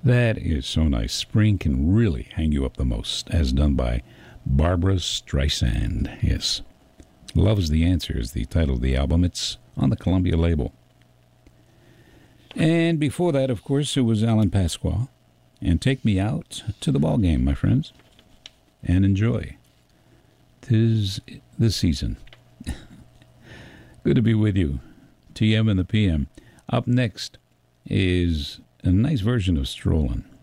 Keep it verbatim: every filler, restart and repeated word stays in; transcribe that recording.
That is so nice. Spring can really hang you up the most, as done by Barbara Streisand. Yes. Love's the Answer is the title of the album. It's on the Columbia label. And before that, of course, it was Alan Pasqua. And Take Me Out to the Ball Game, my friends. And enjoy. 'Tis the season. Good to be with you. T M and the P M. Up next is a nice version of Strollin'.